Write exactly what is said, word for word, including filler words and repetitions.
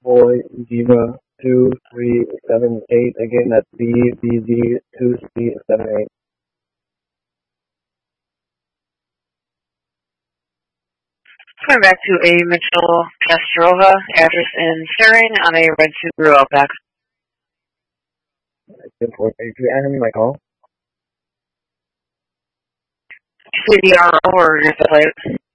four zero two three seven eight. Again, that's B B Z two three seven eight. Coming back to a Mitchell Castrova, address in Sharon on a red Subaru Outback. ten four eight three. I have my call. C D R O or your plate?